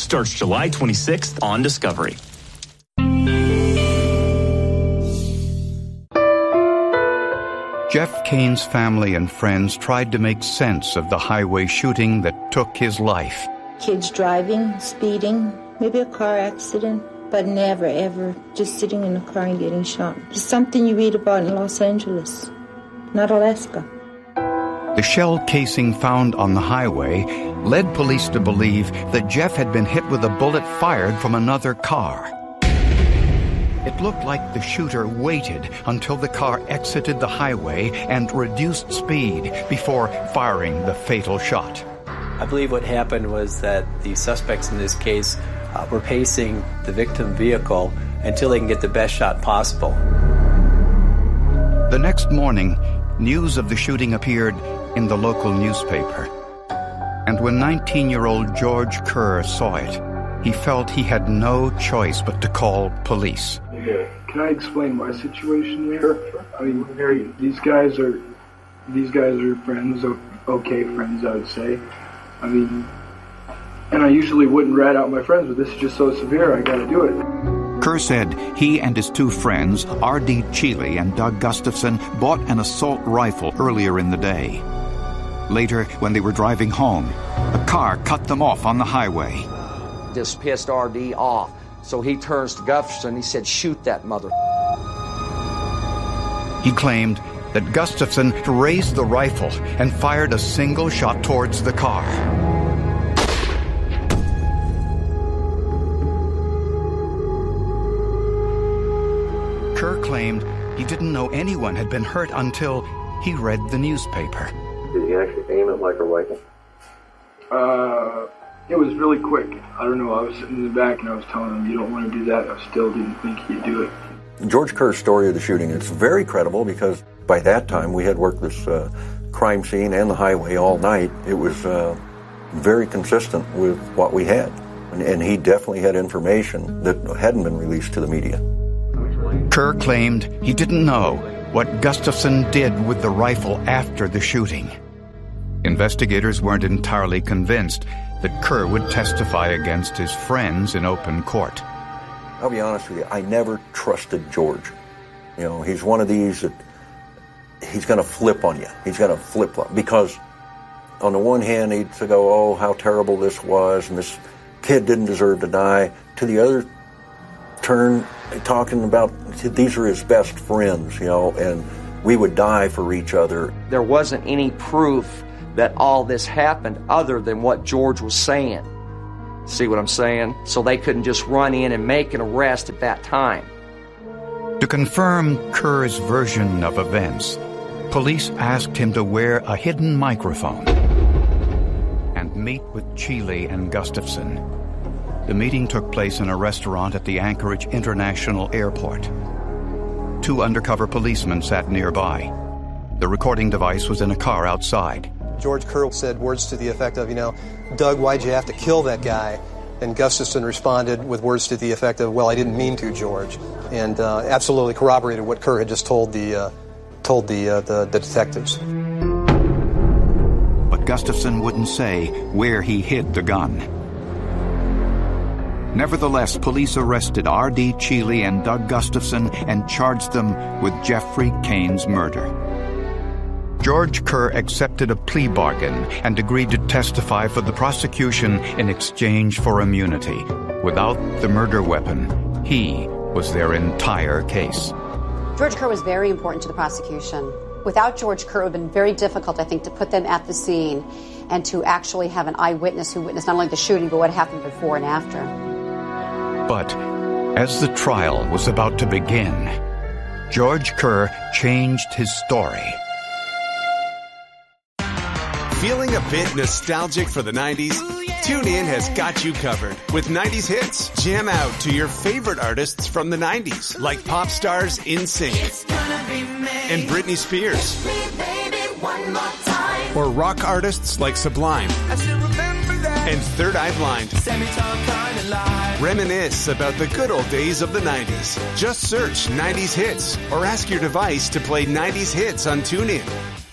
Starts July 26th on Discovery. Jeff Kane's family and friends tried to make sense of the highway shooting that took his life. Kids driving, speeding, maybe a car accident, but never, ever just sitting in a car and getting shot. It's something you read about in Los Angeles, not Alaska. The shell casing found on the highway led police to believe that Jeff had been hit with a bullet fired from another car. It looked like the shooter waited until the car exited the highway and reduced speed before firing the fatal shot. I believe what happened was that the suspects in this case were pacing the victim vehicle until they can get the best shot possible. The next morning, news of the shooting appeared in the local newspaper. And when 19-year-old George Kerr saw it, he felt he had no choice but to call police. Yeah. Can I explain my situation here? I mean, these guys are friends, okay friends, I would say. I mean, and I usually wouldn't rat out my friends, but this is just so severe, I gotta do it. Kerr said he and his two friends, R.D. Cheeley and Doug Gustafson, bought an assault rifle earlier in the day. Later, when they were driving home, a car cut them off on the highway. This pissed R.D. off, so he turns to Gustafson and he said, "Shoot that mother." He claimed that Gustafson raised the rifle and fired a single shot towards the car. Kerr claimed he didn't know anyone had been hurt until he read the newspaper. Did he actually aim it like a rifle? It was really quick. I don't know, I was sitting in the back and I was telling him, you don't want to do that. I still didn't think he'd do it. George Kerr's story of the shooting, it's very credible because by that time we had worked this crime scene and the highway all night. It was very consistent with what we had. And he definitely had information that hadn't been released to the media. Kerr claimed he didn't know what Gustafson did with the rifle after the shooting. Investigators weren't entirely convinced that Kerr would testify against his friends in open court. I'll be honest with you, I never trusted George. You know, he's one of these that he's going to flip on you. He's going to flip-flop. Because on the one hand, he'd go, oh, how terrible this was, and this kid didn't deserve to die. To the other turn, talking about these are his best friends, you know, and we would die for each other. There wasn't any proof that all this happened other than what George was saying. See what I'm saying? So they couldn't just run in and make an arrest at that time. To confirm Kerr's version of events, police asked him to wear a hidden microphone and meet with Cheeley and Gustafson. The meeting took place in a restaurant at the Anchorage International Airport. Two undercover policemen sat nearby. The recording device was in a car outside. George Kerr said words to the effect of, Doug, why'd you have to kill that guy? And Gustafson responded with words to the effect of, well, I didn't mean to, George. And absolutely corroborated what Kerr had just told the detectives. But Gustafson wouldn't say where he hid the gun. Nevertheless, police arrested R.D. Cheeley and Doug Gustafson and charged them with Jeffrey Kane's murder. George Kerr accepted a plea bargain and agreed to testify for the prosecution in exchange for immunity. Without the murder weapon, he was their entire case. George Kerr was very important to the prosecution. Without George Kerr, it would have been very difficult, I think, to put them at the scene and to actually have an eyewitness who witnessed not only the shooting, but what happened before and after. But as the trial was about to begin, George Kerr changed his story. Feeling a bit nostalgic for the 90s? TuneIn has got you covered with 90s hits. Jam out to your favorite artists from the 90s, like pop stars NSYNC and Britney Spears. Or rock artists like Sublime and Third Eye Blind. Reminisce about the good old days of the 90s. Just search 90s hits or ask your device to play 90s hits on TuneIn.